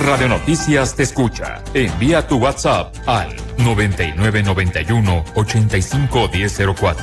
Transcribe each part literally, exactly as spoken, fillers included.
Radio Noticias te escucha. Envía tu WhatsApp al noventa y nueve noventa y uno ochenta y cinco diez cero cuatro.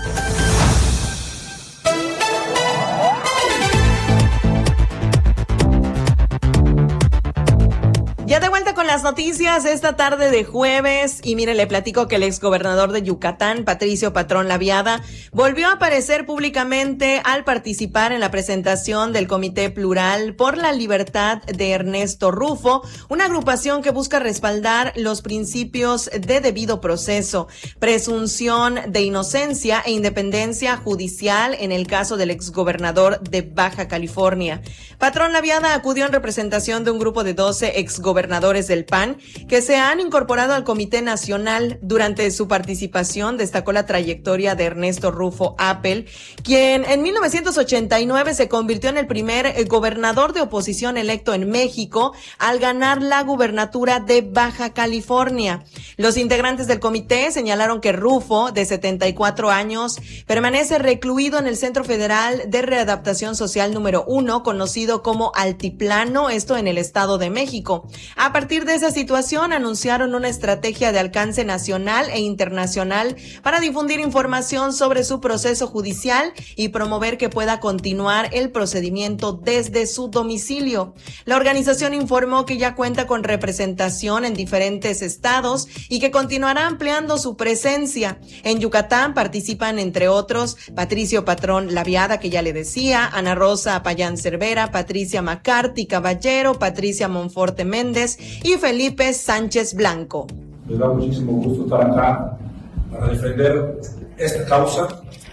Ya de vuelta con las noticias esta tarde de jueves, y mire, le platico que el exgobernador de Yucatán, Patricio Patrón Laviada, volvió a aparecer públicamente al participar en la presentación del Comité Plural por la Libertad de Ernesto Rufo, una agrupación que busca respaldar los principios de debido proceso, presunción de inocencia e independencia judicial en el caso del exgobernador de Baja California. Patrón Laviada acudió en representación de un grupo de doce exgobernadores del P A N que se han incorporado al Comité Nacional. Durante su participación destacó la trayectoria de Ernesto Rufo Appel, quien en mil novecientos ochenta y nueve se convirtió en el primer eh, gobernador de oposición electo en México al ganar la gubernatura de Baja California. Los integrantes del comité señalaron que Rufo, de setenta y cuatro años, permanece recluido en el Centro Federal de Readaptación Social número uno, conocido como Altiplano, esto en el Estado de México. A partir de esa situación, anunciaron una estrategia de alcance nacional e internacional para difundir información sobre su proceso judicial y promover que pueda continuar el procedimiento desde su domicilio. La organización informó que ya cuenta con representación en diferentes estados y que continuará ampliando su presencia. En Yucatán participan, entre otros, Patricio Patrón Laviada, que ya le decía, Ana Rosa Payán Cervera, Patricia McCarthy Caballero, Patricia Monforte Méndez y Felipe Sánchez Blanco. Me da muchísimo gusto estar acá para defender esta causa,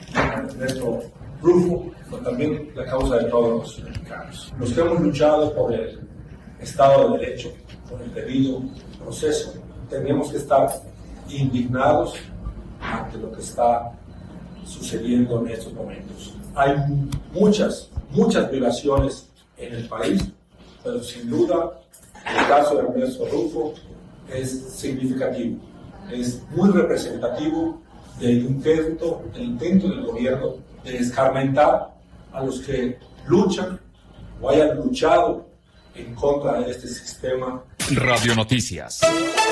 Ernesto Rufo, pero también la causa de todos los mexicanos. Los que hemos luchado por el Estado de Derecho, por el debido proceso, tenemos que estar indignados ante lo que está sucediendo en estos momentos. Hay muchas, muchas violaciones en el país, pero sin duda el caso de Ernesto Rufo es significativo, es muy representativo del intento, del intento del gobierno de escarmentar a los que luchan o hayan luchado en contra de este sistema. Radio Noticias.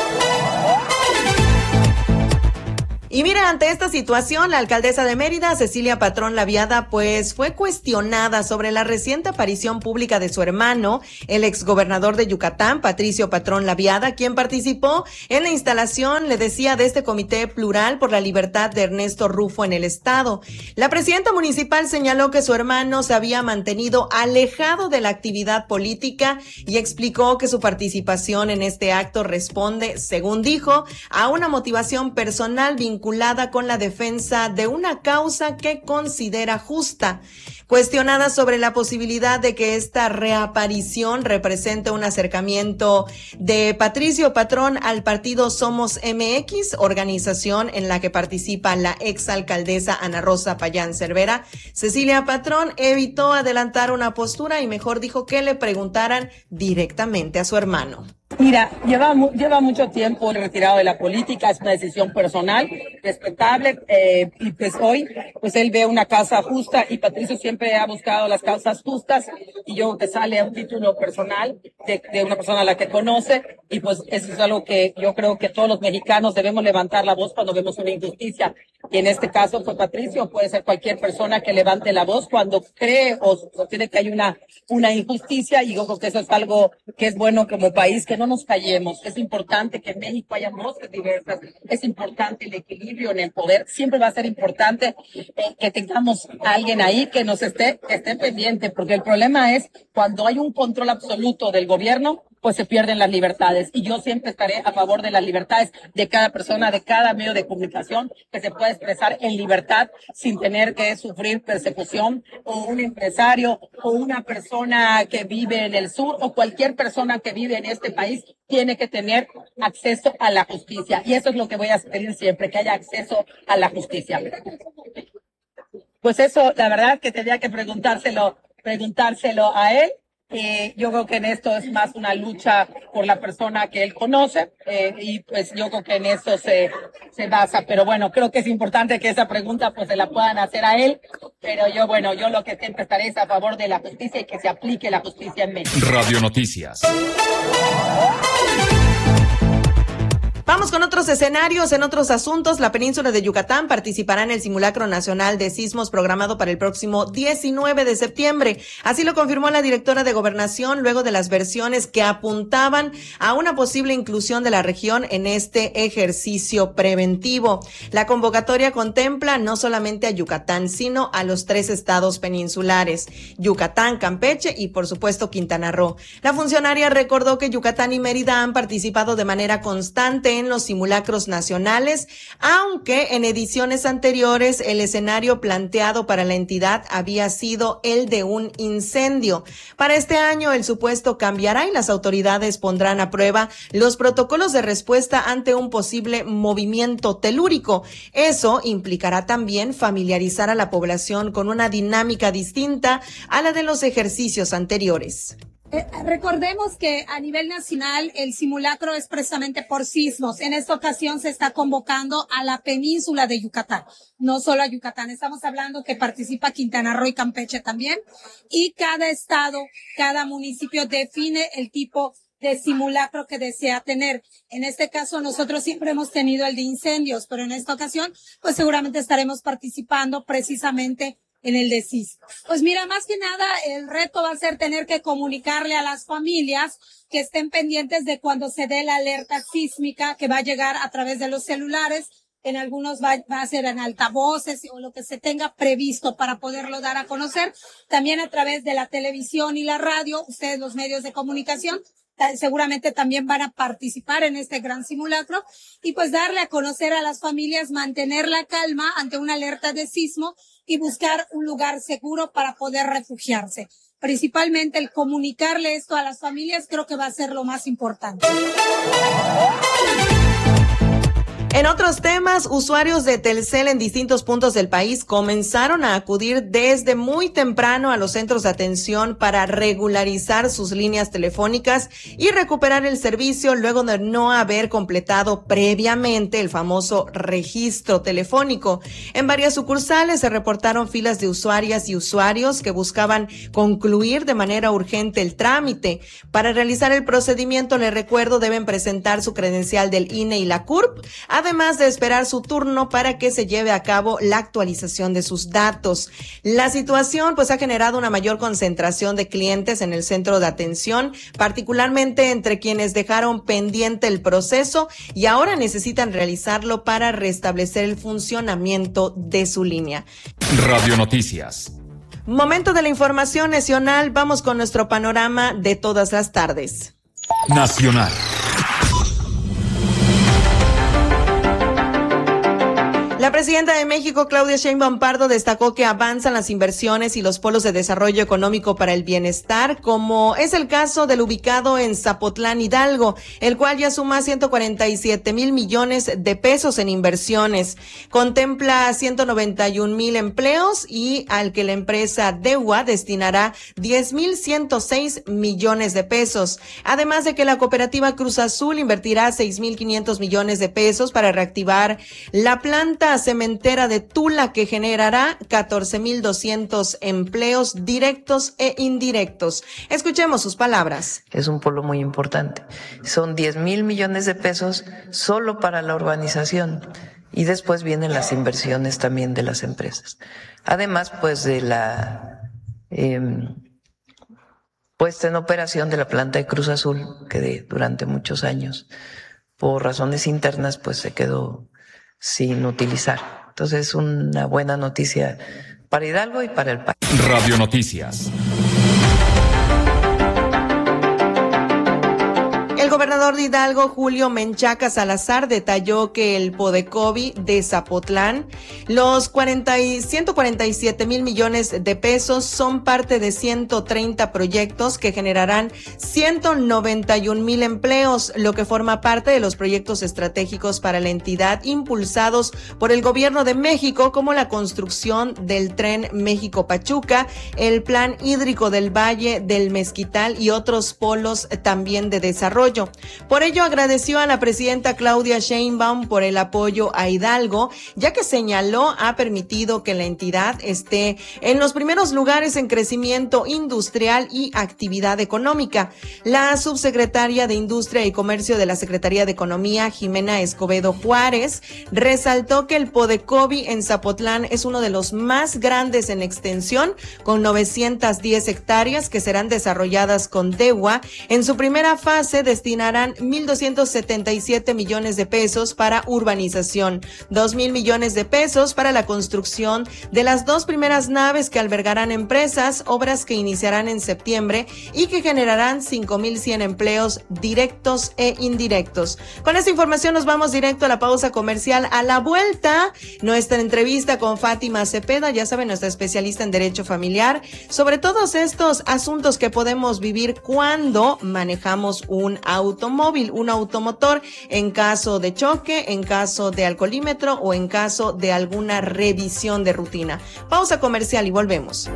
Y mira, ante esta situación, la alcaldesa de Mérida, Cecilia Patrón Laviada, pues fue cuestionada sobre la reciente aparición pública de su hermano, el exgobernador de Yucatán, Patricio Patrón Laviada, quien participó en la instalación, le decía, de este Comité Plural por la Libertad de Ernesto Rufo en el estado. La presidenta municipal señaló que su hermano se había mantenido alejado de la actividad política y explicó que su participación en este acto responde, según dijo, a una motivación personal vinculada vinculada con la defensa de una causa que considera justa. Cuestionada sobre la posibilidad de que esta reaparición represente un acercamiento de Patricio Patrón al partido Somos M X, organización en la que participa la exalcaldesa Ana Rosa Payán Cervera, Cecilia Patrón evitó adelantar una postura y mejor dijo que le preguntaran directamente a su hermano. Mira, lleva, lleva mucho tiempo retirado de la política, es una decisión personal, respetable, eh, y pues hoy, pues él ve una causa justa y Patricio siempre ha buscado las causas justas y yo que sale a un título personal de, de una persona a la que conoce y pues eso es algo que yo creo que todos los mexicanos debemos levantar la voz cuando vemos una injusticia y en este caso fue Patricio, puede ser cualquier persona que levante la voz cuando cree o tiene que hay una, una injusticia y yo creo que eso es algo que es bueno como país, que no nos callemos. Es importante que en México haya voces diversas, es importante el equilibrio en el poder, siempre va a ser importante eh, que tengamos a alguien ahí que nos esté, que esté pendiente, porque el problema es cuando hay un control absoluto del gobierno, pues se pierden las libertades. Y yo siempre estaré a favor de las libertades de cada persona, de cada medio de comunicación, que se pueda expresar en libertad sin tener que sufrir persecución, o un empresario, o una persona que vive en el sur, o cualquier persona que vive en este país, tiene que tener acceso a la justicia. Y eso es lo que voy a pedir siempre, que haya acceso a la justicia. Pues eso, la verdad que tendría que preguntárselo, preguntárselo a él. Eh, yo creo que en esto es más una lucha por la persona que él conoce eh, y pues yo creo que en eso se, se basa. Pero bueno, creo que es importante que esa pregunta pues se la puedan hacer a él. Pero yo, bueno, yo lo que siempre estaré es a favor de la justicia y que se aplique la justicia en México. Radio Noticias. Vamos con otros escenarios. En otros asuntos, la península de Yucatán participará en el simulacro nacional de sismos programado para el próximo diecinueve de septiembre. Así lo confirmó la directora de Gobernación luego de las versiones que apuntaban a una posible inclusión de la región en este ejercicio preventivo. La convocatoria contempla no solamente a Yucatán, sino a los tres estados peninsulares, Yucatán, Campeche y por supuesto Quintana Roo. La funcionaria recordó que Yucatán y Mérida han participado de manera constante en los simulacros nacionales, aunque en ediciones anteriores el escenario planteado para la entidad había sido el de un incendio. Para este año el supuesto cambiará y las autoridades pondrán a prueba los protocolos de respuesta ante un posible movimiento telúrico. Eso implicará también familiarizar a la población con una dinámica distinta a la de los ejercicios anteriores. Eh, recordemos que a nivel nacional el simulacro es precisamente por sismos. En esta ocasión se está convocando a la península de Yucatán, no solo a Yucatán. Estamos hablando que participa Quintana Roo y Campeche también. Y cada estado, cada municipio define el tipo de simulacro que desea tener. En este caso nosotros siempre hemos tenido el de incendios, pero en esta ocasión pues seguramente estaremos participando precisamente en el de sismos. Pues mira, más que nada el reto va a ser tener que comunicarle a las familias que estén pendientes de cuando se dé la alerta sísmica que va a llegar a través de los celulares. En algunos va, va a ser en altavoces o lo que se tenga previsto para poderlo dar a conocer. También a través de la televisión y la radio, ustedes los medios de comunicación seguramente también van a participar en este gran simulacro y pues darle a conocer a las familias, mantener la calma ante una alerta de sismo y buscar un lugar seguro para poder refugiarse. Principalmente el comunicarle esto a las familias creo que va a ser lo más importante. En otros temas, usuarios de Telcel en distintos puntos del país comenzaron a acudir desde muy temprano a los centros de atención para regularizar sus líneas telefónicas y recuperar el servicio luego de no haber completado previamente el famoso registro telefónico. En varias sucursales se reportaron filas de usuarias y usuarios que buscaban concluir de manera urgente el trámite. Para realizar el procedimiento, les recuerdo, deben presentar su credencial del I N E y la C U R P, además de esperar su turno para que se lleve a cabo la actualización de sus datos. La situación pues ha generado una mayor concentración de clientes en el centro de atención, particularmente entre quienes dejaron pendiente el proceso y ahora necesitan realizarlo para restablecer el funcionamiento de su línea. Radio Noticias. Momento de la información nacional, vamos con nuestro panorama de todas las tardes. Nacional. La presidenta de México, Claudia Sheinbaum Pardo, destacó que avanzan las inversiones y los polos de desarrollo económico para el bienestar, como es el caso del ubicado en Zapotlán, Hidalgo, el cual ya suma ciento cuarenta y siete mil millones de pesos en inversiones. Contempla ciento noventa y un mil empleos y al que la empresa DEUA destinará diez mil ciento seis millones de pesos. Además de que la cooperativa Cruz Azul invertirá seis mil quinientos millones de pesos para reactivar la planta cementera de Tula, que generará catorce mil doscientos empleos directos e indirectos. Escuchemos sus palabras. Es un polo muy importante. Son diez mil millones de pesos solo para la urbanización y después vienen las inversiones también de las empresas. Además, pues de la eh, puesta en operación de la planta de Cruz Azul, que de, durante muchos años, por razones internas, pues se quedó sin utilizar. Entonces es una buena noticia para Hidalgo y para el país. Radio Noticias. El El gobernador de Hidalgo, Julio Menchaca Salazar, detalló que el Podecovi de Zapotlán, los cuarenta y ciento cuarenta y siete mil millones de pesos son parte de ciento treinta proyectos que generarán ciento noventa y un mil empleos, lo que forma parte de los proyectos estratégicos para la entidad impulsados por el gobierno de México, como la construcción del tren México-Pachuca, el plan hídrico del Valle del Mezquital y otros polos también de desarrollo. Por ello, agradeció a la presidenta Claudia Sheinbaum por el apoyo a Hidalgo, ya que señaló ha permitido que la entidad esté en los primeros lugares en crecimiento industrial y actividad económica. La subsecretaria de Industria y Comercio de la Secretaría de Economía, Jimena Escobedo Juárez, resaltó que el Podecovi en Zapotlán es uno de los más grandes en extensión, con novecientas diez hectáreas que serán desarrolladas con DEWA. En su primera fase destinarán mil doscientos setenta y siete millones de pesos para urbanización, dos mil millones de pesos para la construcción de las dos primeras naves que albergarán empresas, obras que iniciarán en septiembre y que generarán cinco mil cien empleos directos e indirectos. Con esta información nos vamos directo a la pausa comercial. A la vuelta, nuestra entrevista con Fátima Cepeda, ya saben, nuestra especialista en derecho familiar, sobre todos estos asuntos que podemos vivir cuando manejamos un automóvil, un automotor, en caso de choque, en caso de alcoholímetro o en caso de alguna revisión de rutina. Pausa comercial y volvemos.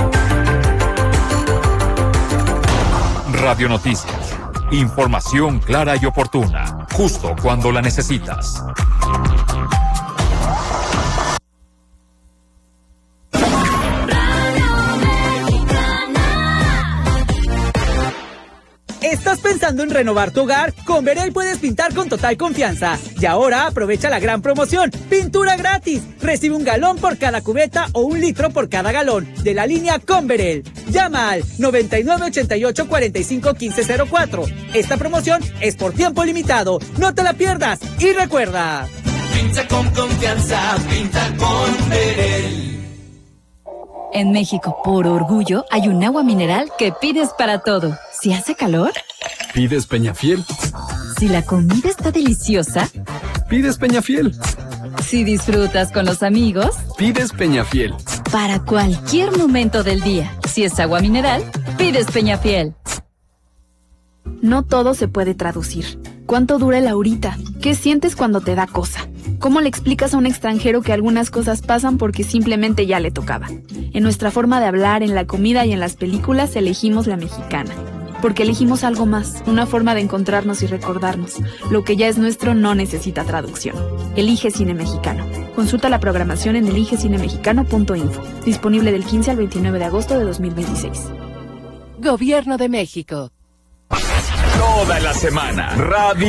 Radio Noticias. Información clara y oportuna, justo cuando la necesitas. ¿Estás pensando en renovar tu hogar? Con Verel puedes pintar con total confianza. Y ahora aprovecha la gran promoción. ¡Pintura gratis! Recibe un galón por cada cubeta o un litro por cada galón de la línea Con Verel. Llama al noventa y nueve ochenta y ocho cuarenta y cinco quince cero cuatro. Esta promoción es por tiempo limitado. ¡No te la pierdas! Y recuerda... Pinta con confianza, pinta con Verel. En México, por orgullo, hay un agua mineral que pides para todo. Si hace calor, pides Peñafiel. Si la comida está deliciosa, pides Peñafiel. Si disfrutas con los amigos, pides Peñafiel. Para cualquier momento del día, si es agua mineral, pides Peñafiel. No todo se puede traducir. ¿Cuánto dura el ahorita? ¿Qué sientes cuando te da cosa? ¿Cómo le explicas a un extranjero que algunas cosas pasan porque simplemente ya le tocaba? En nuestra forma de hablar, en la comida y en las películas elegimos la mexicana. Porque elegimos algo más, una forma de encontrarnos y recordarnos. Lo que ya es nuestro no necesita traducción. Elige Cine Mexicano. Consulta la programación en elige cine mexicano punto info. Disponible del quince al veintinueve de agosto de dos mil veintiséis. Gobierno de México. Toda la semana, Radio